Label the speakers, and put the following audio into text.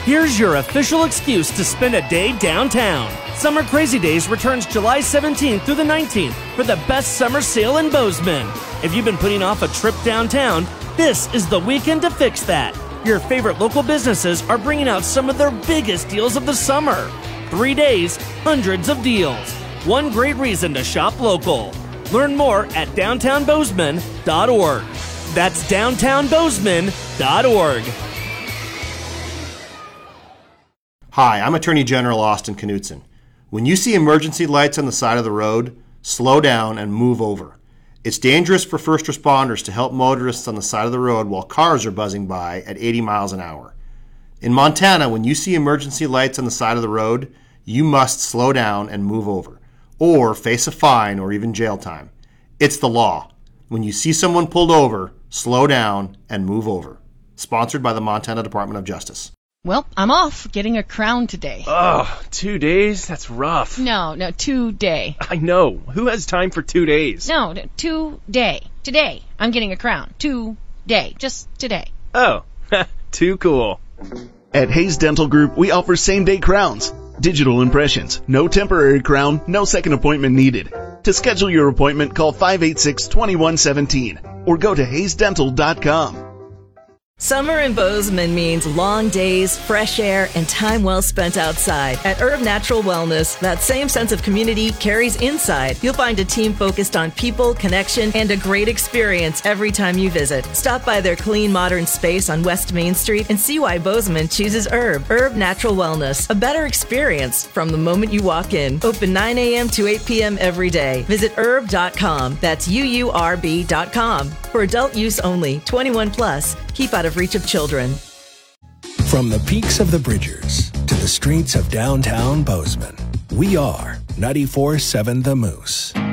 Speaker 1: Here's your official excuse to spend a day downtown. Summer Crazy Days returns July 17th through the 19th for the best summer sale in Bozeman. If you've been putting off a trip downtown, this is the weekend to fix that. Your favorite local businesses are bringing out some of their biggest deals of the summer. 3 days, hundreds of deals. One great reason to shop local. Learn more at downtownbozeman.org. That's downtownbozeman.org.
Speaker 2: Hi, I'm Attorney General Austin Knudsen. When you see emergency lights on the side of the road, slow down and move over. It's dangerous for first responders to help motorists on the side of the road while cars are buzzing by at 80 miles an hour. In Montana, when you see emergency lights on the side of the road, you must slow down and move over, or face a fine or even jail time. It's the law. When you see someone pulled over, slow down and move over. Sponsored by the Montana Department of Justice.
Speaker 3: Well, I'm off getting a crown today.
Speaker 4: Oh, 2 days? That's rough.
Speaker 3: No, today.
Speaker 4: I know. Who has time for 2 days?
Speaker 3: No, today. Today. I'm getting a crown. Today. Just today.
Speaker 4: Oh, too cool.
Speaker 5: At Hayes Dental Group, we offer same-day crowns. Digital impressions. No temporary crown. No second appointment needed. To schedule your appointment, call 586-2117 or go to hayesdental.com.
Speaker 6: Summer in Bozeman means long days, fresh air, and time well spent outside. At Herb Natural Wellness, that same sense of community carries inside. You'll find a team focused on people, connection, and a great experience every time you visit. Stop by their clean, modern space on West Main Street and see why Bozeman chooses Herb Natural Wellness. A better experience from the moment you walk in. Open 9 a.m. to 8 p.m. every day. Visit herb.com. That's UURB.com. For adult use only. 21 plus. Keep out of reach of children.
Speaker 7: From the peaks of the Bridgers to the streets of downtown Bozeman, we are 94.7 The Moose.